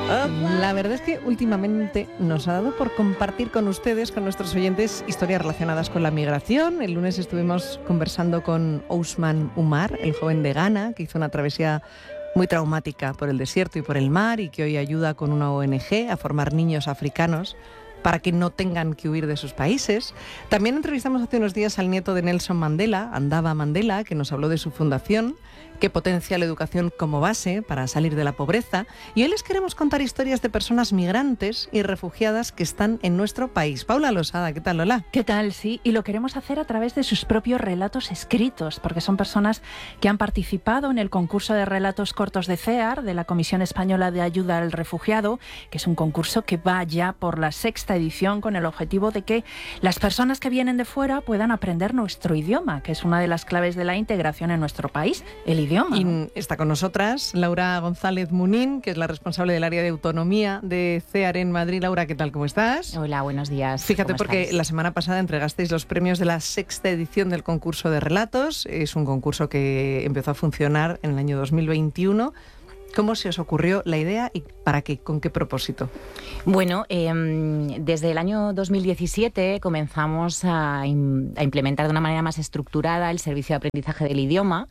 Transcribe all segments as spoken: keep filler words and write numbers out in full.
La verdad es que últimamente nos ha dado por compartir con ustedes, con nuestros oyentes, historias relacionadas con la migración. El lunes estuvimos conversando con Ousmane Oumar, el joven de Ghana, que hizo una travesía muy traumática por el desierto y por el mar y que hoy ayuda con una O N G a formar niños africanos para que no tengan que huir de sus países. También entrevistamos hace unos días al nieto de Nelson Mandela, Andaba Mandela, que nos habló de su fundación, que potencia la educación como base para salir de la pobreza. Y hoy les queremos contar historias de personas migrantes y refugiadas que están en nuestro país. Paula Losada, ¿qué tal, Lola? ¿Qué tal? Sí, y lo queremos hacer a través de sus propios relatos escritos, porque son personas que han participado en el concurso de relatos cortos de C E A R, de la Comisión Española de Ayuda al Refugiado, que es un concurso que va ya por la sexta edición con el objetivo de que las personas que vienen de fuera puedan aprender nuestro idioma, que es una de las claves de la integración en nuestro país, el idioma. Y está con nosotras Laura González Munín, que es la responsable del área de autonomía de C E A R en Madrid. Laura, ¿qué tal? ¿Cómo estás? Hola, buenos días. Fíjate, porque estáis? La semana pasada entregasteis los premios de la sexta edición del concurso de relatos. Es un concurso que empezó a funcionar en el año dos mil veintiuno. ¿Cómo se os ocurrió la idea y para qué? ¿Con qué propósito? Bueno, eh, desde el año dos mil diecisiete comenzamos a, in, a implementar de una manera más estructurada el servicio de aprendizaje del idioma,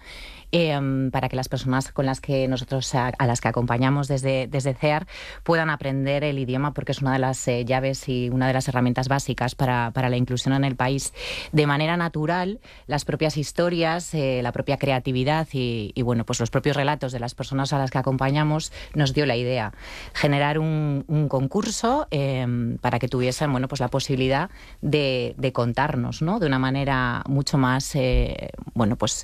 eh, para que las personas con las que nosotros a, a las que acompañamos desde, desde C E A R puedan aprender el idioma, porque es una de las eh, llaves y una de las herramientas básicas para, para la inclusión en el país. De manera natural, las propias historias, eh, la propia creatividad y, y bueno, pues los propios relatos de las personas a las que acompañamos nos dio la idea generar un, un concurso eh, para que tuviesen, bueno, pues la posibilidad de, de contarnos, ¿no?, de una manera mucho más eh, bueno, pues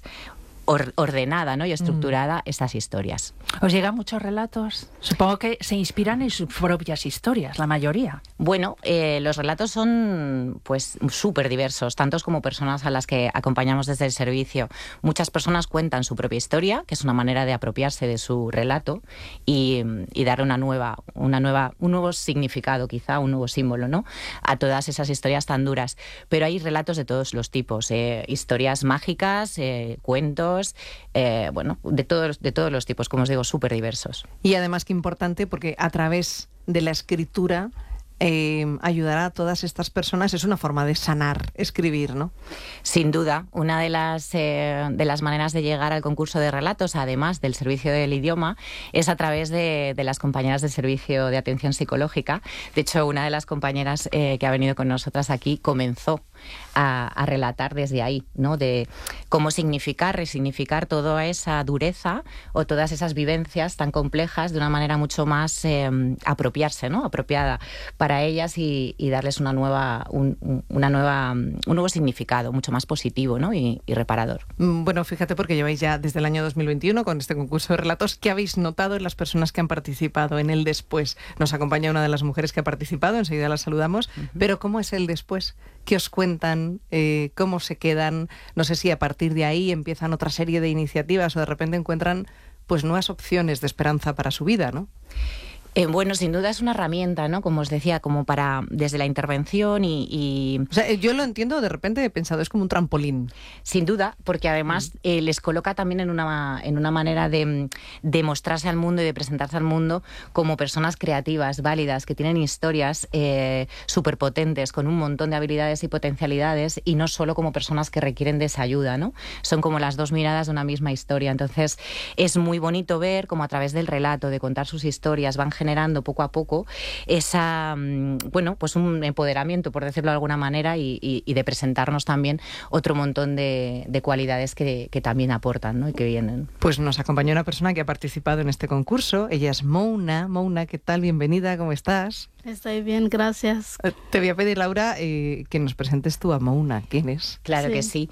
ordenada, ¿no?, y estructurada, mm. estas historias. ¿Os llegan muchos relatos? Supongo que se inspiran en sus propias historias, la mayoría. Bueno, eh, los relatos son pues súper diversos, tantos como personas a las que acompañamos desde el servicio. Muchas personas cuentan su propia historia, que es una manera de apropiarse de su relato y, y dar una nueva, una nueva, un nuevo significado, quizá, un nuevo símbolo, ¿no?, a todas esas historias tan duras. Pero hay relatos de todos los tipos, eh, historias mágicas, eh, cuentos, Eh, bueno, de todos, de todos los tipos, como os digo, súper diversos. Y además, qué importante, porque a través de la escritura eh, ayudar a todas estas personas es una forma de sanar, escribir, ¿no? Sin duda, una de las, eh, de las maneras de llegar al concurso de relatos, además del servicio del idioma, es a través de, de las compañeras del servicio de atención psicológica. De hecho, una de las compañeras eh, que ha venido con nosotras aquí comenzó A, a relatar desde ahí, ¿no?, de cómo significar, resignificar toda esa dureza o todas esas vivencias tan complejas de una manera mucho más eh, apropiarse, ¿no?, apropiada para ellas y, y darles una nueva, un, una nueva, un nuevo significado mucho más positivo, ¿no?, y, y reparador. Bueno, fíjate, porque lleváis ya desde el año dos mil veintiuno con este concurso de relatos. ¿Qué habéis notado en las personas que han participado en el después? Nos acompaña una de las mujeres que ha participado, enseguida la saludamos, uh-huh. Pero ¿cómo es el después? ¿Qué os cuentan? Eh, ¿Cómo se quedan? No sé si a partir de ahí empiezan otra serie de iniciativas o de repente encuentran pues nuevas opciones de esperanza para su vida, ¿no? Eh, bueno, sin duda es una herramienta, ¿no?, como os decía, como para, desde la intervención y... y... O sea, yo lo entiendo, de repente he pensado, es como un trampolín. Sin duda, porque además mm. eh, les coloca también en una, en una manera de, de mostrarse al mundo y de presentarse al mundo como personas creativas, válidas, que tienen historias eh, súper potentes, con un montón de habilidades y potencialidades, y no solo como personas que requieren de esa ayuda, ¿no? Son como las dos miradas de una misma historia. Entonces, es muy bonito ver cómo a través del relato, de contar sus historias, van generando generando poco a poco esa, bueno, pues un empoderamiento, por decirlo de alguna manera, y, y, y de presentarnos también otro montón de, de cualidades que, que también aportan, ¿no?, y que vienen. Pues nos acompañó una persona que ha participado en este concurso. Ella es Mouna. Mouna, ¿qué tal? Bienvenida, ¿cómo estás? Estoy bien, gracias. Te voy a pedir, Laura, eh, que nos presentes tú a Mouna. ¿Quién es? Claro sí. que sí.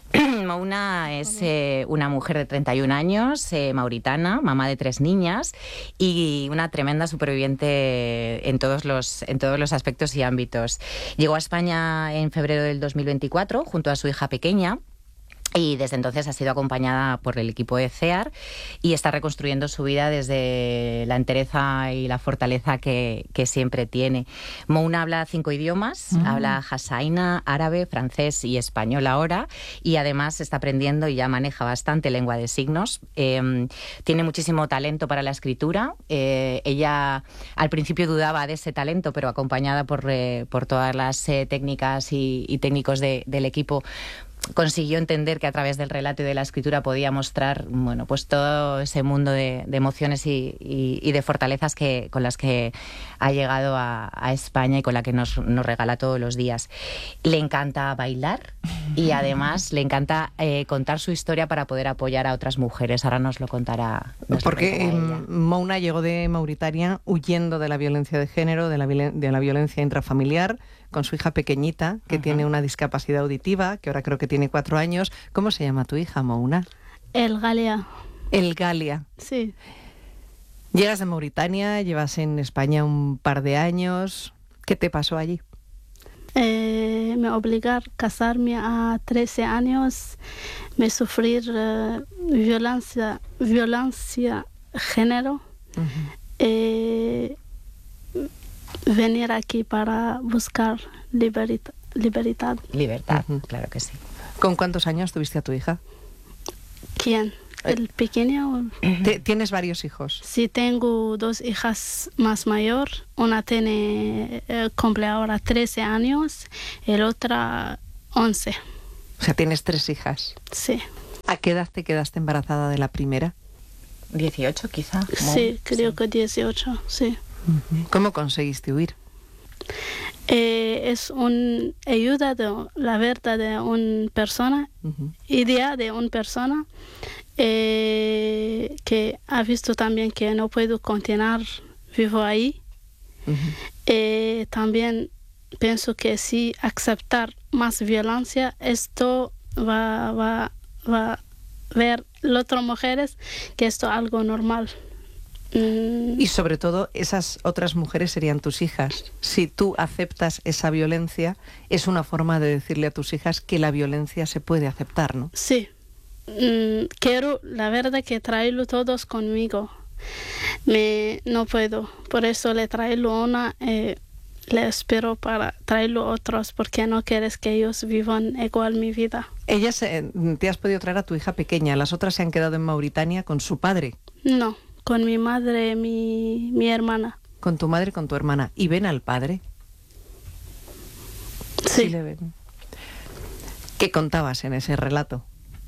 Mouna es eh, una mujer de treinta y un años, eh, mauritana, mamá de tres niñas y una tremenda superviviente en todos los, en todos los aspectos y ámbitos. Llegó a España en febrero del dos mil veinticuatro junto a su hija pequeña. Y desde entonces ha sido acompañada por el equipo de CEAR y está reconstruyendo su vida desde la entereza y la fortaleza que, que siempre tiene. Mouna habla cinco idiomas, mm. habla jasaina, árabe, francés y español ahora, y además está aprendiendo y ya maneja bastante lengua de signos. Eh, tiene muchísimo talento para la escritura. Eh, ella al principio dudaba de ese talento, pero acompañada por, eh, por todas las eh, técnicas y, y técnicos de, del equipo, consiguió entender que a través del relato y de la escritura podía mostrar, bueno, pues todo ese mundo de, de emociones y, y, y de fortalezas que, con las que ha llegado a, a España y con la que nos, nos regala todos los días. Le encanta bailar y además le encanta eh, contar su historia para poder apoyar a otras mujeres. Ahora nos lo contará. Nos Porque lo contará Mouna llegó de Mauritania huyendo de la violencia de género, de la, de la violencia intrafamiliar, con su hija pequeñita, que uh-huh. tiene una discapacidad auditiva, que ahora creo que tiene cuatro años. ¿Cómo se llama tu hija, Mouna? El Galia. El Galia. Sí. Llegas de Mauritania, llevas en España un par de años. ¿Qué te pasó allí? Eh, me obligaron a casarme a trece años, me sufrir uh, violencia, violencia género. Uh-huh. eh, venir aquí para buscar libertad. Libertad, libertad uh-huh. claro que sí. ¿Con cuántos años tuviste a tu hija? ¿Quién? ¿El pequeño? ¿Tienes varios hijos? Sí, tengo dos hijas más mayor. Una tiene, eh, cumple ahora trece años, el otra once. O sea, tienes tres hijas. Sí. ¿A qué edad te quedaste embarazada de la primera? dieciocho quizá. Sí, creo sí. que dieciocho, sí. ¿Cómo conseguiste huir? Eh, es una ayuda de la verdad de una persona, uh-huh. idea de una persona eh, que ha visto también que no puedo continuar vivo ahí. Uh-huh. Eh, también pienso que si aceptar más violencia, esto va, va, va a ver las otras mujeres que esto es algo normal. Y sobre todo, esas otras mujeres serían tus hijas. Si tú aceptas esa violencia, es una forma de decirle a tus hijas que la violencia se puede aceptar, ¿no? Sí. Mm, quiero, la verdad, que traerlo todos conmigo. Me, no puedo. Por eso le traigo una, eh, le espero para traerlo otros, porque no quieres que ellos vivan igual mi vida. Ellas, eh, te has podido traer a tu hija pequeña. Las otras se han quedado en Mauritania con su padre. No. Con mi madre, mi, mi hermana. Con tu madre y con tu hermana. ¿Y ven al padre? Sí. Sí le ven. ¿Qué contabas en ese relato?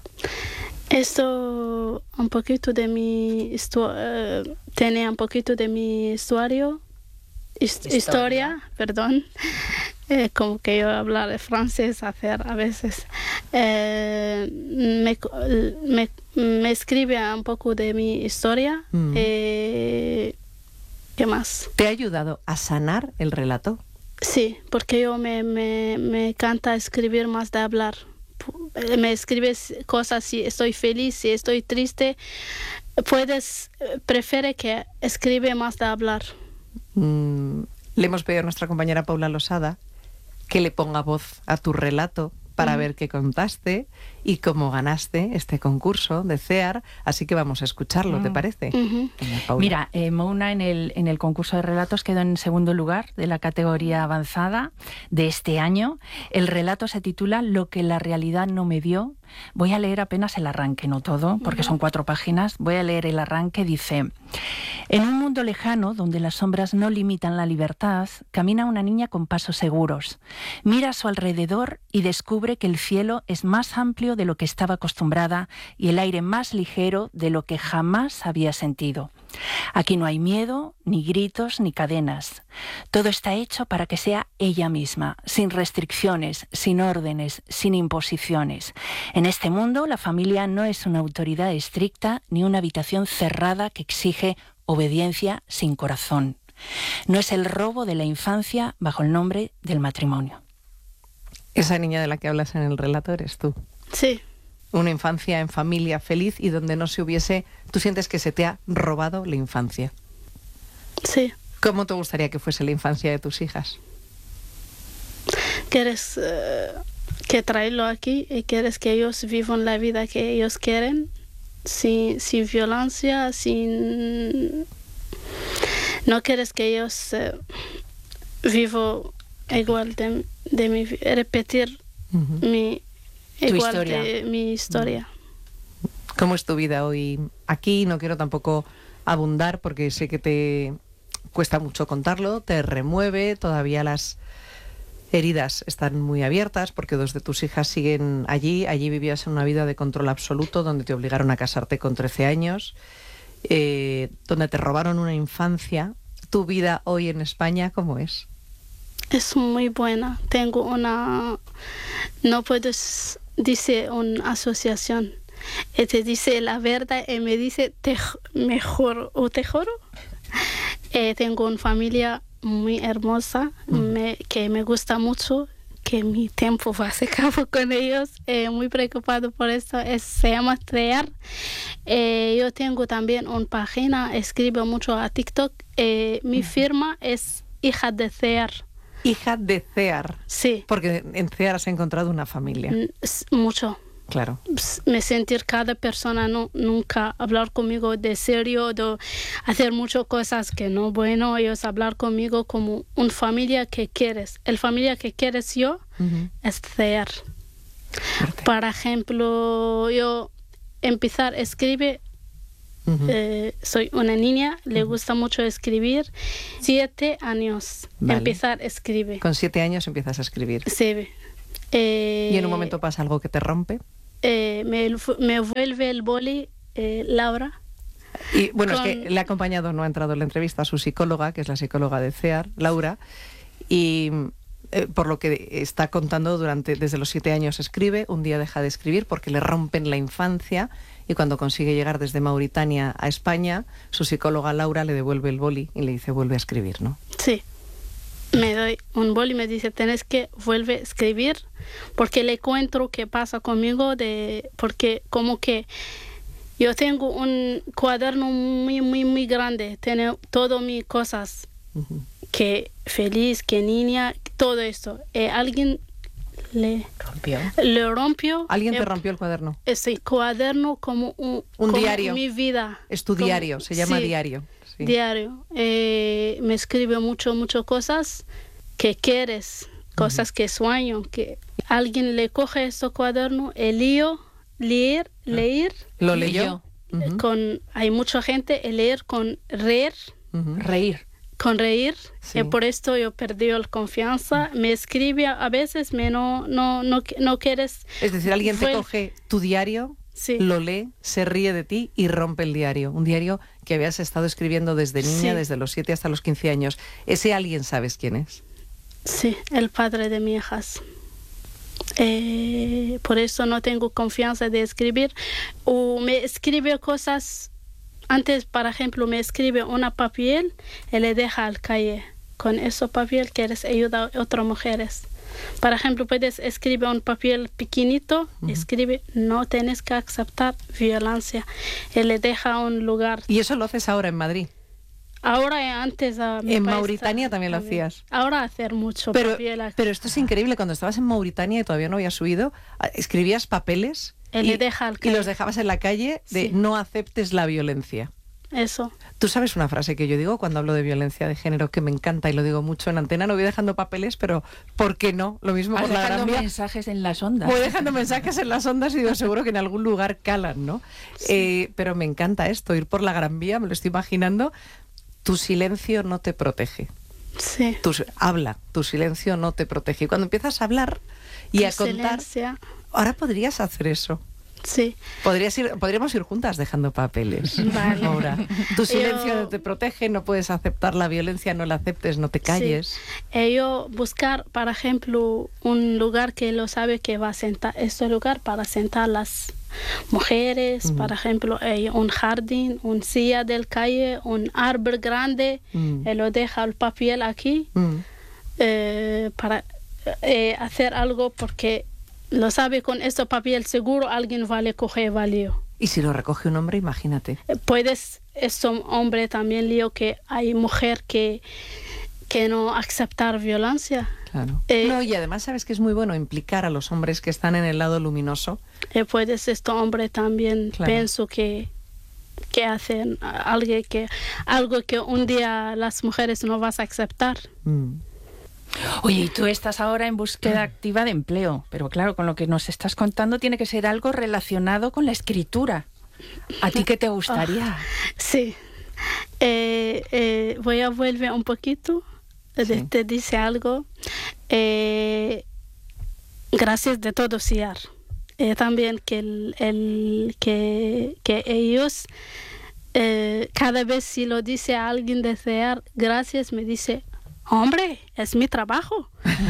Esto, un poquito de mi historia, uh, tenía un poquito de mi historia, historia, historia perdón. Eh, como que yo hablar de francés hacer a veces. Eh, me, me, me escribe un poco de mi historia. Mm. Eh, ¿Qué más? ¿Te ha ayudado a sanar el relato? Sí, porque yo me, me, me encanta escribir más de hablar. Me escribes cosas si estoy feliz, si estoy triste. Puedes, prefiere que escribe más de hablar. Mm, le hemos pedido a nuestra compañera Paula Losada que le ponga voz a tu relato para uh-huh. ver qué contaste y cómo ganaste este concurso de CEAR, así que vamos a escucharlo, ¿te parece? Uh-huh. Mira, eh, Mouna en el, en el concurso de relatos quedó en segundo lugar de la categoría avanzada de este año. El relato se titula Lo que la realidad no me dio. Voy a leer apenas el arranque, no todo, porque son cuatro páginas. Voy a leer el arranque, dice: en un mundo lejano, donde las sombras no limitan la libertad, camina una niña con pasos seguros. Mira a su alrededor y descubre que el cielo es más amplio de lo que estaba acostumbrada y el aire más ligero de lo que jamás había sentido. Aquí no hay miedo, ni gritos, ni cadenas. Todo está hecho para que sea ella misma, sin restricciones, sin órdenes, sin imposiciones. En este mundo, la familia no es una autoridad estricta ni una habitación cerrada que exige obediencia sin corazón. No es el robo de la infancia bajo el nombre del matrimonio. Esa niña de la que hablas en el relato eres tú. Sí. Una infancia en familia feliz y donde no se hubiese... ¿Tú sientes que se te ha robado la infancia? Sí. ¿Cómo te gustaría que fuese la infancia de tus hijas? ¿Quieres uh, que traerlo aquí y quieres que ellos vivan la vida que ellos quieren, sin, sin violencia, sin... No quieres que ellos eh, vivan igual de, de mi... repetir uh-huh. mi... igual historia. de mi historia. ¿Cómo es tu vida hoy aquí? No quiero tampoco abundar porque sé que te cuesta mucho contarlo, te remueve, todavía las heridas están muy abiertas porque dos de tus hijas siguen allí. Allí vivías en una vida de control absoluto, donde te obligaron a casarte con trece años, eh, donde te robaron una infancia. ¿Tu vida hoy en España cómo es? Es muy buena. Tengo una... No puedes... Dice una asociación. Y te dice la verdad y me dice te mejor o te juro. Eh, tengo una familia muy hermosa, mm. me, que me gusta mucho, que mi tiempo va a se acabó con ellos. Eh, muy preocupado por esto. Es, se llama Crear. Eh, yo tengo también una página, escribo mucho a TikTok. Eh, mi mm. firma es Hija de Cear. Hija de Cear. Sí. Porque en Cear has encontrado una familia. Mucho. Claro. Me sentir cada persona no nunca hablar conmigo de serio, de hacer muchas cosas que no bueno. Ellos hablar conmigo como una familia que quieres. El familia que quieres yo uh-huh. es Cear. Por ejemplo, yo empezar a escribir. Uh-huh. Eh, soy una niña, le uh-huh. gusta mucho escribir. Siete años, vale. Empezar a escribir. Con siete años empiezas a escribir. Sí. Eh, ¿Y en un momento pasa algo que te rompe? Eh, me, me vuelve el boli, eh, Laura. Y bueno, con... es que le ha acompañado, no ha entrado en la entrevista, a su psicóloga, que es la psicóloga de Cear, Laura, y eh, por lo que está contando, durante desde los siete años escribe, un día deja de escribir porque le rompen la infancia, y cuando consigue llegar desde Mauritania a España, su psicóloga Laura le devuelve el boli y le dice vuelve a escribir, ¿no? Sí. Me doy un boli y me dice, tenés que volver a escribir, porque le cuento qué pasa conmigo, de porque como que yo tengo un cuaderno muy, muy, muy grande, tiene todas mis cosas, uh-huh. que feliz, que niña, todo esto. Eh, alguien le rompió. Le rompió. ¿Alguien eh, te rompió el cuaderno? Ese cuaderno como un, un como diario. Mi vida. Es tu como, diario, se llama sí. diario. Sí. Diario. Eh, me escribe mucho, mucho cosas que quieres, cosas uh-huh. que sueño, que alguien le coge este cuaderno, el lío, leer, leer. ¿Lo leyó? Uh-huh. Con, hay mucha gente, el leer con reír. Uh-huh. Reír. Con reír. Sí. Y por esto yo perdí la confianza. Uh-huh. Me escribe a veces, me no, no, no, no quieres... Es decir, alguien te coge tu diario... Sí. Lo lee, se ríe de ti y rompe el diario. Un diario que habías estado escribiendo desde niña, sí. desde los siete hasta los quince años. ¿Ese alguien sabes quién es? Sí, el padre de mis hijas. Eh, por eso no tengo confianza de escribir. O me escribe cosas... Antes, por ejemplo, me escribe una papel y le deja al calle. Con ese papel quieres ayudar a otras mujeres. Por ejemplo, puedes escribir un papel pequeñito, uh-huh. escribe, no tienes que aceptar violencia. Y le deja un lugar. ¿Y eso lo haces ahora en Madrid? Ahora y antes. A mi ¿En país, Mauritania también lo también. hacías? Ahora hacer mucho pero, papel. Pero esto es increíble, cuando estabas en Mauritania y todavía no habías subido, escribías papeles y, y, le deja al y los dejabas en la calle de sí. no aceptes la violencia. Eso. Tú sabes una frase que yo digo cuando hablo de violencia de género que me encanta y lo digo mucho en antena, no voy dejando papeles, pero ¿por qué no? Lo mismo por la Gran Vía. mensajes en las ondas. Voy dejando mensajes en las ondas y digo, seguro que en algún lugar calan, ¿no? Sí. Eh, pero me encanta esto, ir por la Gran Vía, me lo estoy imaginando. Tu silencio no te protege. Sí. Tu, habla, tu silencio no te protege. Y cuando empiezas a hablar y tu a contar, silencia. Ahora podrías hacer eso. Sí. Podrías ir, podríamos ir juntas dejando papeles. Vale. Ahora, tu silencio yo, no te protege, no puedes aceptar la violencia, no la aceptes, no te calles. Sí. Yo buscar, por ejemplo, un lugar que lo sabe que va a sentar, este lugar para sentar las mujeres, mm. por ejemplo, hay un jardín, un silla del calle, un árbol grande, mm. y lo deja el papel aquí mm. eh, para eh, hacer algo porque lo sabe con este papel seguro alguien va a coger valio. Y si lo recoge un hombre, imagínate. Puedes, es un hombre también lío que hay mujer que que no aceptar violencia. Claro. Eh, no, y además sabes que es muy bueno implicar a los hombres que están en el lado luminoso. Eh, puedes este hombre también, Claro. pienso que que hacen algo que algo que un día las mujeres no vas a aceptar. Mm. Oye, y tú estás ahora en búsqueda activa de empleo, pero claro, con lo que nos estás contando tiene que ser algo relacionado con la escritura. ¿A ti qué te gustaría? Sí. Eh, eh, voy a volver un poquito. Sí. Te dice algo. Eh, gracias de todo, Ciar. Eh, también que, el, el, que, que ellos, eh, cada vez si lo dice a alguien de Ciar, gracias, me dice, hombre, es mi trabajo.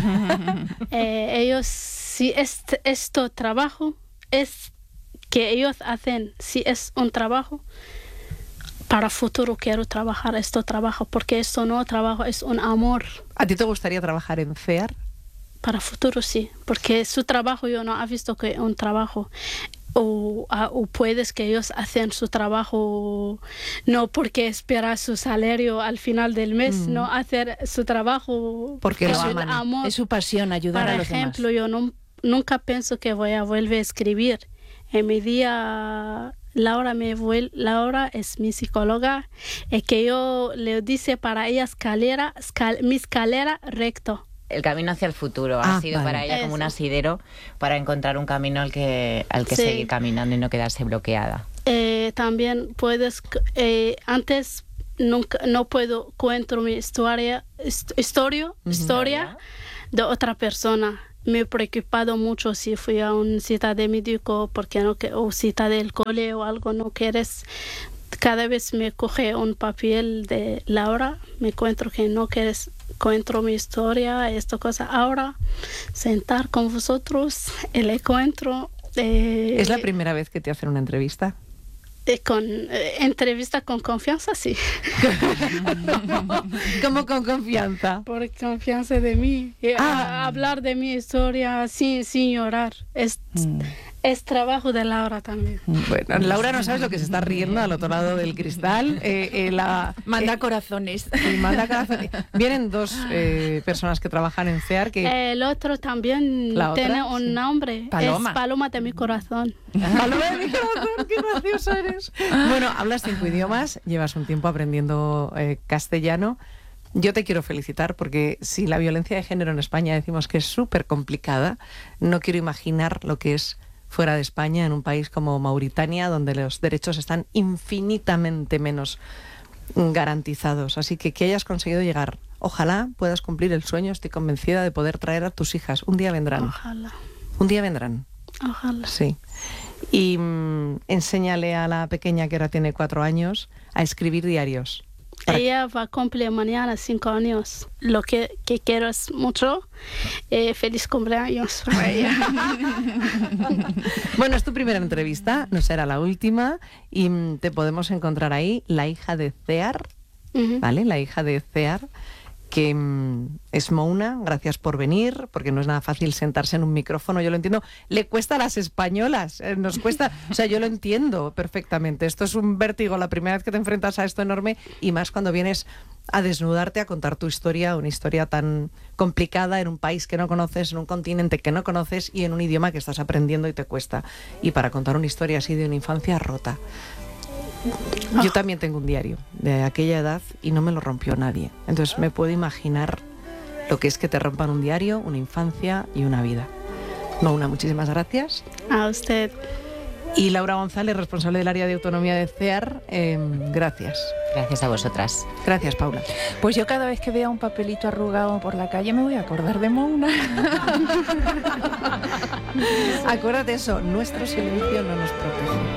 eh, ellos, si es esto trabajo, es que ellos hacen, si es un trabajo, para futuro quiero trabajar este trabajo, porque esto no trabajo, es un amor. ¿A ti te gustaría trabajar en CEAR? Para futuro sí, porque su trabajo yo no he visto que un trabajo o, a, o puedes que ellos hacen su trabajo no porque espera su salario al final del mes, mm. no hacer su trabajo porque es lo un aman. amor. Es su pasión ayudar Por a los ejemplo, demás. yo no, nunca pienso que voy a volver a escribir. En mi día Laura me vuel, Laura es mi psicóloga y que yo le dice para ella escalera, escal, mi escalera recto. El camino hacia el futuro ah, ha sido vale. para ella Eso. como un asidero para encontrar un camino al que, al que Sí. seguir caminando y no quedarse bloqueada. Eh, también puedes, eh, antes nunca, no puedo encontrar mi historia, hist- historia, Uh-huh. historia de otra persona. Me he preocupado mucho si fui a una cita de médico porque no, o cita del cole o algo, no quieres. Cada vez me coge un papel de Laura, me encuentro que no quieres, encuentro mi historia, esta cosa. Ahora, sentar con vosotros, el encuentro. Eh, ¿Es la primera vez que te hacen una entrevista? Eh, con eh, entrevista con confianza, sí. ¿Cómo con confianza? Por confianza de mí. Eh, Ah. a- hablar de mi historia sin, sin llorar. Es, Mm. es trabajo de Laura también. Bueno, Laura no sabes lo que se está riendo al otro lado del cristal. Eh, eh, la, Manda eh, corazones. y manda corazones. Vienen dos eh, personas que trabajan en CEAR que... El otro también ¿La otra? tiene un Sí. nombre. Paloma. Es Paloma de mi corazón. Paloma de mi corazón, qué gracioso eres. Bueno, hablas cinco idiomas, llevas un tiempo aprendiendo eh, castellano. Yo te quiero felicitar porque si la violencia de género en España decimos que es súper complicada, no quiero imaginar lo que es fuera de España, en un país como Mauritania, donde los derechos están infinitamente menos garantizados. Así que que hayas conseguido llegar. Ojalá puedas cumplir el sueño, estoy convencida de poder traer a tus hijas. Un día vendrán. Ojalá. Un día vendrán. Ojalá. Sí. Y mm, enséñale a la pequeña, que ahora tiene cuatro años, a escribir diarios. Para- Ella va a cumplir mañana cinco años. Lo que, que quiero es mucho. Eh, feliz cumpleaños para ella. Bueno, es tu primera entrevista, no será la última, y mm, te podemos encontrar ahí, la hija de CEAR, Ujú. ¿vale? La hija de CEAR, que mm, es Mouna, gracias por venir, porque no es nada fácil sentarse en un micrófono, yo lo entiendo, le cuesta a las españolas, eh, nos cuesta, o sea, yo lo entiendo perfectamente, esto es un vértigo la primera vez que te enfrentas a esto enorme, y más cuando vienes a desnudarte, a contar tu historia, una historia tan complicada en un país que no conoces, en un continente que no conoces y en un idioma que estás aprendiendo y te cuesta. Y para contar una historia así de una infancia rota. Yo también tengo un diario de aquella edad y no me lo rompió nadie. Entonces me puedo imaginar lo que es que te rompan un diario, una infancia y una vida. Mouna, muchísimas gracias. A usted. Y Laura González, responsable del área de autonomía de CEAR, eh, gracias. Gracias a vosotras. Gracias, Paula. Pues yo cada vez que vea un papelito arrugado por la calle me voy a acordar de Mouna. Acuérdate eso, nuestro silencio no nos protege.